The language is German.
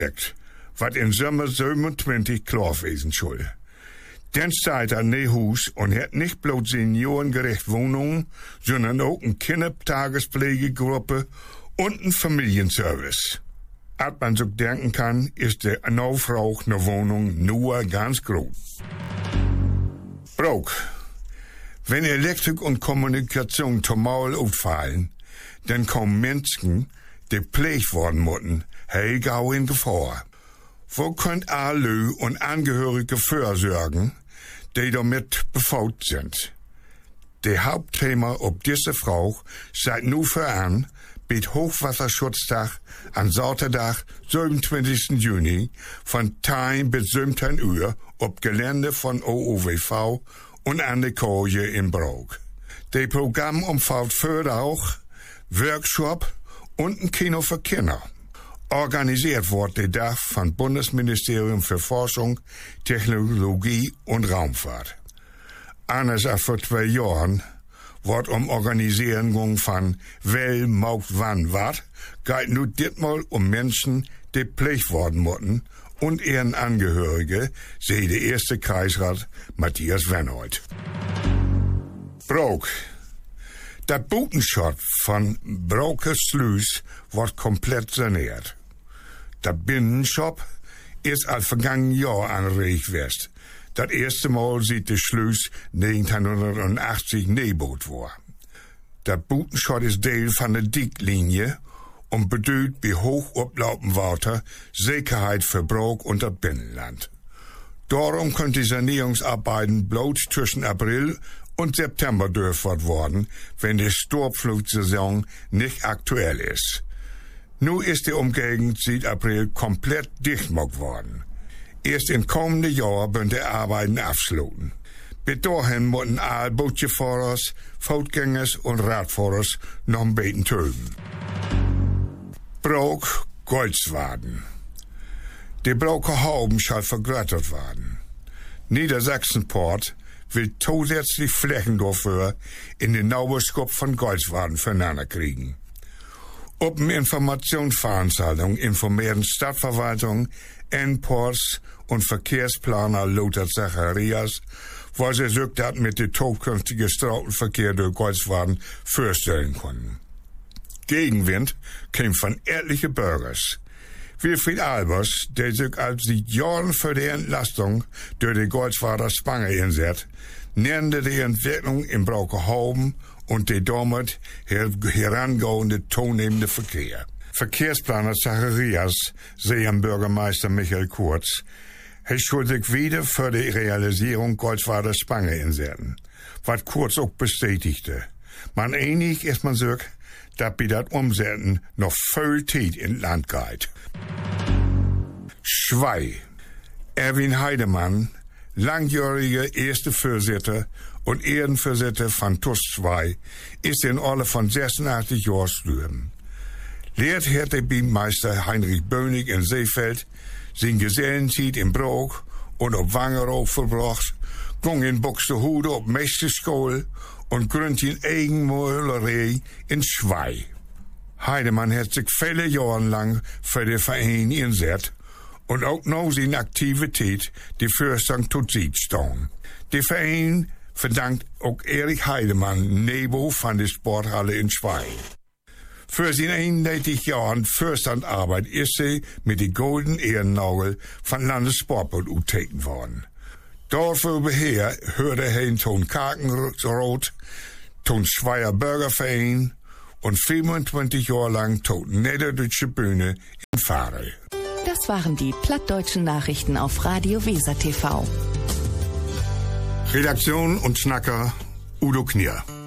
wat in Sommer 27 klar wesen soll. Den steht er ne Hus und hat nicht bloß seniorengerecht Wohnungen, sondern auch eine Kindertagespflegegruppe und ein Familienservice. Als man so denken kann, ist der Naufrauch ne Wohnung nur ganz groß. Brok. Wenn Elektrik und Kommunikation zumal auffallen, dann kommen Menschen, die pflegt worden müssen, gau in Gefahr. Wo könnt alle und Angehörige vorsorgen, die damit befault sind? Der Hauptthema ob diese Frau seit nu voran mit Hochwasserschutztag an Saterdag, 27. Juni, von 10 bis 17 Uhr ob Gelände von OOWV und an der Koje in Brok. Das Programm umfasst für auch Workshop und ein Kino für Kinder. Organisiert wird der Tag von Bundesministerium für Forschung, Technologie und Raumfahrt. Anders als vor 2 Jahren wird Organisierung von wer, macht, wann, wat, geht nu ditmal Menschen, die pflegt worden müssen und ihren Angehörige, sehe der erste Kreisrat Matthias Wenhold. Brok. Der Butenschott von Broker Sluis wird komplett saniert. Der Binnenshop ist als vergangenen Jahr angeregt west. Das erste Mal sieht der Sluis 1980 Neeboot war. Der Butenschott ist Teil von der Dicklinie und bedeutet bei hoch oplaupendem Wasser Sicherheit für Brok und das Binnenland. Darum können die Sanierungsarbeiten bloß zwischen April und September durchgeführt worden, wenn die Sturmflutsaison nicht aktuell ist. Nun ist die Umgegend seit April komplett dicht gemacht worden. Erst im kommenden Jahr werden die Arbeiten abschließen. Bis dahin müssen alle Bootjefahrers, Fußgängers und Radfahrers noch ein bisschen töten. Brok, Goldswaden. Die Broker Hauben soll vergrößert werden. Niedersachsenport will zusätzlich Flächen dafür in den Nauberskop von Goldswaden füreinander kriegen. Auf einer Informationsveranstaltung informieren Stadtverwaltung, Endports und Verkehrsplaner Lothar Zacharias, was er sich das mit dem zukünftigen Straßenverkehr durch Goldswaden vorstellen konnten. Gegenwind kam von etlichen Bürgers. Wilfried Albers, der sich als seit Jahren für die Entlastung durch die Goldswader Spange einsetzt, nannte die Entwicklung in Braukerhauben und der damit herangehende zunehmende Verkehr. Verkehrsplaner Zacharias, sehen Bürgermeister Michael Kurz, er schuldig wieder für die Realisierung Goldswader Spange einsetzen, was Kurz auch bestätigte. Man einig ist man sich, dass bei das Umsetzen noch viel Zeit in Land geht. Schwei. Erwin Heidemann, langjähriger erste Vorsitter und Ehrenvorsitter von TUS Schwei, ist in Alter von 86 Jahren gestorben. Lehrt hat der Bienenmeister Heinrich Bönig in Seefeld, sein Gesellenzeit in Brok und auf Wangerooge verbracht, ging in Buxtehude auf Meisterschule und gründet in Eigenmöhlerei in Schwei. Heidemann hat sich viele Jahre lang für den Verein eingesetzt und auch noch seine Aktivität die Fürstung tot sieht stehen. Der Verein verdankt auch Erich Heidemann Nebo von der Sporthalle in Schwei. Für seine 31 Jahren Fürstandarbeit ist sie mit dem Golden Ehrennagel von Landessportbund uteken worden. Dafür beher hörte er in Ton Kakenroth, Ton Schweier Bürgerverein und 25 Jahre lang Ton Niederdeutsche Bühne in Farel. Das waren die plattdeutschen Nachrichten auf Radio Weser TV. Redaktion und Schnacker Udo Knier.